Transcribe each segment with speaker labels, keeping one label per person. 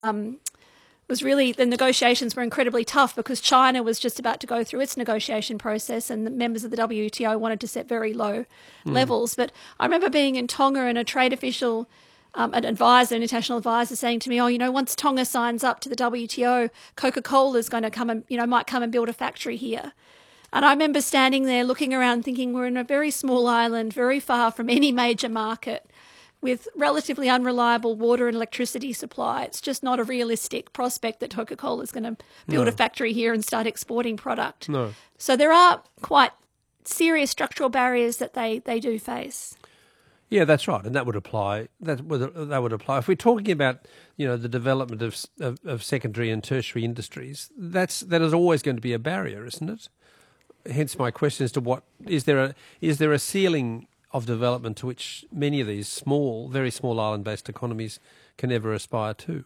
Speaker 1: was really, the negotiations were incredibly tough because China was just about to go through its negotiation process and the members of the WTO wanted to set very low levels. But I remember being in Tonga and a trade official, an international advisor saying to me, once Tonga signs up to the WTO, Coca-Cola is going to come and, might come and build a factory here. And I remember standing there looking around thinking we're in a very small island, very far from any major market, with relatively unreliable water and electricity supply. It's just not a realistic prospect that Coca-Cola is going to build a factory here and start exporting product.
Speaker 2: No.
Speaker 1: So there are quite serious structural barriers that they do face.
Speaker 2: Yeah, that's right, and that would apply. That would apply if we're talking about the development of secondary and tertiary industries. That is always going to be a barrier, isn't it? Hence my question as to what is there a ceiling of development to which many of these very small island-based economies can ever aspire to?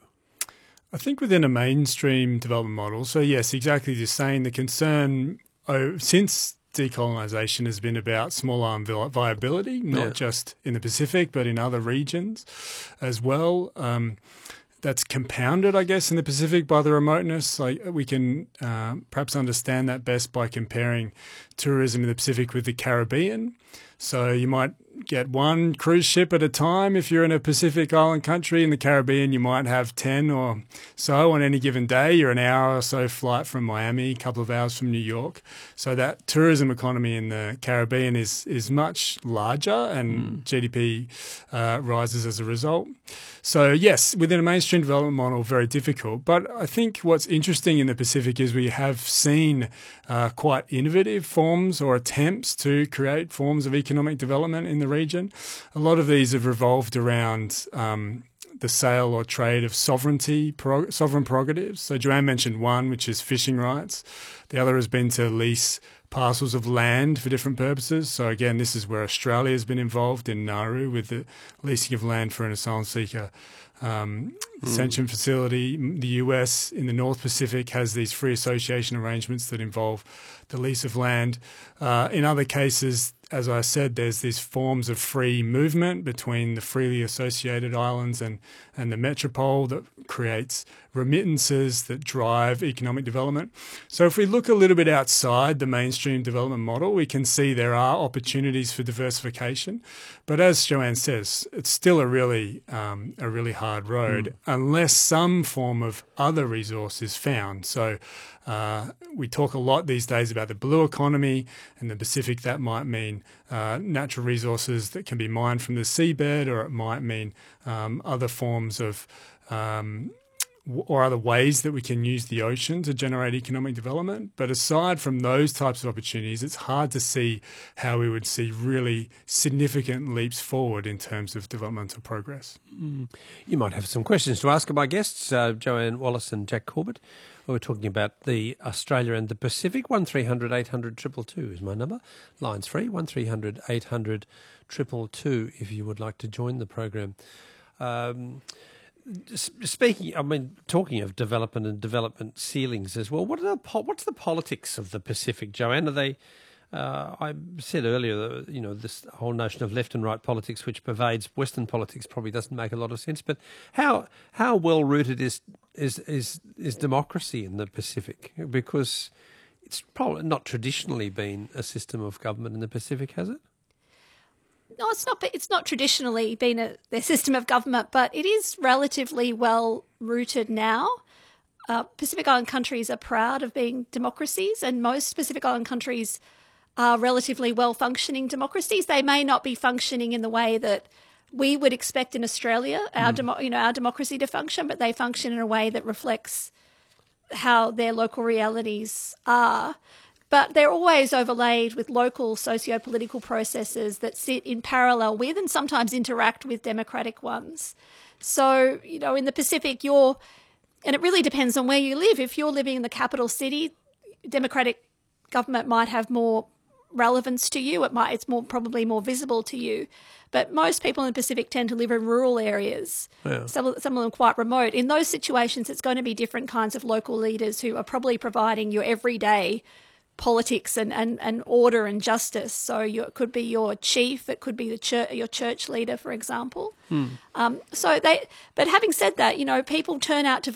Speaker 3: I think within a mainstream development model, so yes, exactly the same. The concern since decolonisation has been about small island viability, not just in the Pacific but in other regions as well. That's compounded, I guess, in the Pacific by the remoteness. Like we can perhaps understand that best by comparing tourism in the Pacific with the Caribbean. So you might get one cruise ship at a time if you're in a Pacific island country. In the Caribbean, you might have 10 or so on any given day. You're an hour or so flight from Miami, a couple of hours from New York. So that tourism economy in the Caribbean is much larger and GDP rises as a result. So yes, within a mainstream development model, very difficult. But I think what's interesting in the Pacific is we have seen quite innovative forms or attempts to create forms of economic development in the region. A lot of these have revolved around the sale or trade of sovereign prerogatives. So Joanne mentioned one, which is fishing rights. The other has been to lease parcels of land for different purposes. So again, this is where Australia has been involved in Nauru with the leasing of land for an asylum seeker detention facility. The US in the North Pacific has these free association arrangements that involve the lease of land. In other cases, as I said, there's these forms of free movement between the freely associated islands and the metropole that creates remittances that drive economic development. So if we look a little bit outside the mainstream development model, we can see there are opportunities for diversification. But as Joanne says, it's still a really hard road unless some form of other resource is found. So we talk a lot these days about the blue economy and the Pacific. That might mean natural resources that can be mined from the seabed, or it might mean other forms of or other ways that we can use the ocean to generate economic development. But aside from those types of opportunities, it's hard to see how we would see really significant leaps forward in terms of developmental progress.
Speaker 2: You might have some questions to ask of my guests, Joanne Wallace and Jack Corbett. We're talking about the Australia and the Pacific. 1300 800 222 is my number. Line's free, 1300 800 222 if you would like to join the program. Talking of development and development ceilings as well, what's the politics of the Pacific, Joanne? Are they? I said earlier, this whole notion of left and right politics, which pervades Western politics, probably doesn't make a lot of sense. But how well rooted is democracy in the Pacific? Because it's probably not traditionally been a system of government in the Pacific, has it?
Speaker 1: No, it's not. It's not traditionally been their system of government, but it is relatively well rooted now. Pacific Island countries are proud of being democracies, and most Pacific Island countries are relatively well-functioning democracies. They may not be functioning in the way that we would expect in Australia, our democracy to function, but they function in a way that reflects how their local realities are. But they're always overlaid with local socio-political processes that sit in parallel with and sometimes interact with democratic ones. So, in the Pacific, and it really depends on where you live. If you're living in the capital city, democratic government might have more relevance to you. It's probably more visible to you. But most people in the Pacific tend to live in rural areas, some of them quite remote. In those situations, it's going to be different kinds of local leaders who are probably providing your everyday politics and order and justice. So it could be your chief, it could be your church leader, for example. But having said that, people turn out to